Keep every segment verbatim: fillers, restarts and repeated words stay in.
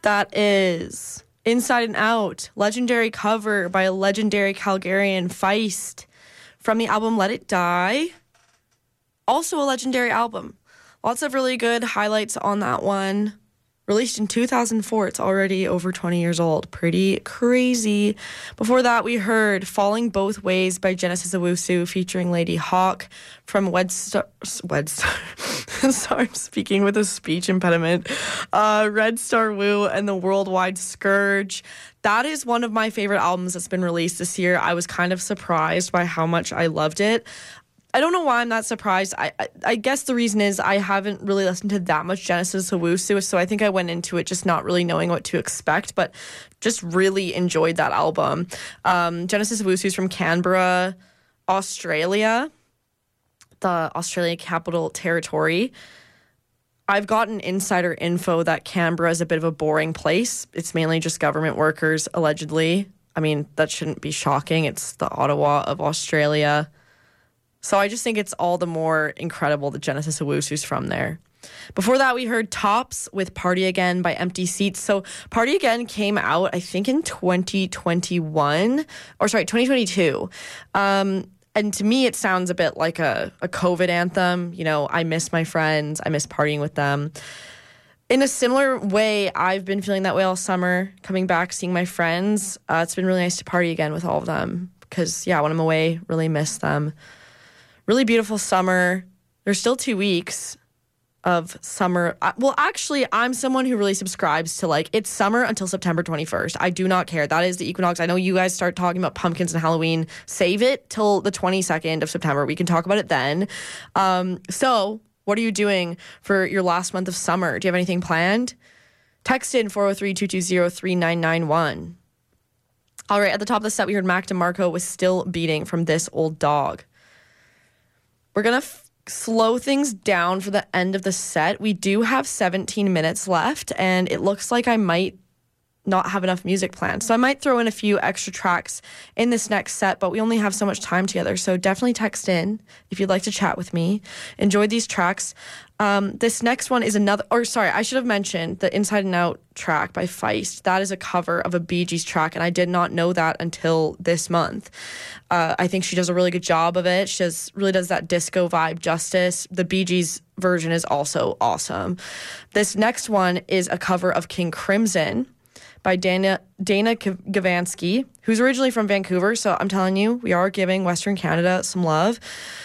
That is Inside and Out, legendary cover by a legendary Calgarian, Feist, from the album Let It Die. Also a legendary album. Lots of really good highlights on that one. Released in two thousand four. It's already over twenty years old. Pretty crazy. Before that, we heard Falling Both Ways by Genesis Owusu featuring Lady Hawk from Wedstar. Wedstar. Sorry, I'm speaking with a speech impediment. Uh, Red Star Woo and the Worldwide Scourge. That is one of my favorite albums that's been released this year. I was kind of surprised by how much I loved it. I don't know why I'm not surprised. I, I I guess the reason is I haven't really listened to that much Genesis Owusu, so I think I went into it just not really knowing what to expect, but just really enjoyed that album. Um, Genesis Owusu is from Canberra, Australia, the Australia Capital Territory. I've gotten insider info that Canberra is a bit of a boring place. It's mainly just government workers, allegedly. I mean, that shouldn't be shocking. It's the Ottawa of Australia. So I just think it's all the more incredible that Genesis Owusu's from there. Before that, we heard Tops with Party Again by Empty Seats. So Party Again came out, I think, in twenty twenty-one, or sorry, twenty twenty-two. Um, and to me, it sounds a bit like a, a COVID anthem. You know, I miss my friends. I miss partying with them. In a similar way, I've been feeling that way all summer, coming back, seeing my friends. Uh, it's been really nice to party again with all of them because, yeah, when I'm away, really miss them. Really beautiful summer. There's still two weeks of summer. Well, actually, I'm someone who really subscribes to, like, it's summer until September twenty-first. I do not care. That is the equinox. I know you guys start talking about pumpkins and Halloween. Save it till the twenty-second of September. We can talk about it then. Um, so what are you doing for your last month of summer? Do you have anything planned? Text in four oh three, two two zero, three nine nine one. All right, at the top of the set, we heard Mac DeMarco with Still Beating from This Old Dog. We're going to f- slow things down for the end of the set. We do have seventeen minutes left, and it looks like I might not have enough music planned. So I might throw in a few extra tracks in this next set, but we only have so much time together. So definitely text in if you'd like to chat with me. Enjoy these tracks. Um, this next one is another, or sorry, I should have mentioned the Inside and Out track by Feist. That is a cover of a Bee Gees track, and I did not know that until this month. Uh, I think she does a really good job of it. She does, really does that disco vibe justice. The Bee Gees version is also awesome. This next one is a cover of King Crimson by Dana Dana Gavansky, who's originally from Vancouver. So I'm telling you, we are giving Western Canada some love.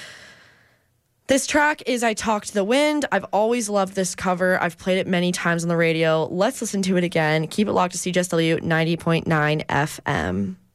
This track is I Talk to the Wind. I've always loved this cover. I've played it many times on the radio. Let's listen to it again. Keep it locked to C J S W ninety point nine F M.